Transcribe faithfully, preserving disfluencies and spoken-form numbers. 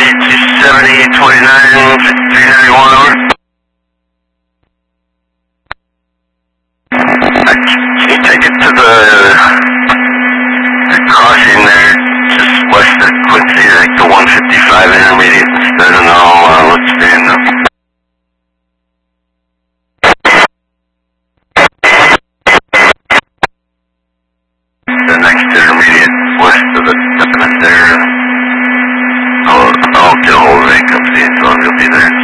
two seventy, twenty-nine, fifty-three ninety-one, over. Uh, can you take it to the, the crossing there, just west of Quincy, like the one fifty-five intermediate instead of no, uh, let's stand up. The next intermediate west of the definite there. I'll, I'll get a hold of it, come see it, so I'll be there.